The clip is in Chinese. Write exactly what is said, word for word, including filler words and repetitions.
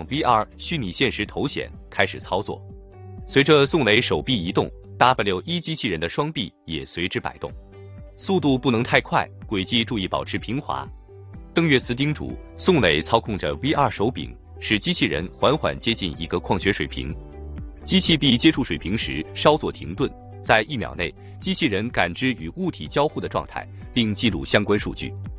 V R 虚拟现实头显开始操作。随着宋磊手臂移动 ，W 一 机器人的双臂也随之摆动，速度不能太快，轨迹注意保持平滑。邓岳慈叮嘱宋磊操控着 V R 手柄，使机器人缓缓接近一个矿穴水平。机器臂接触水平时稍作停顿，在一秒内，机器人感知与物体交互的状态，并记录相关数据。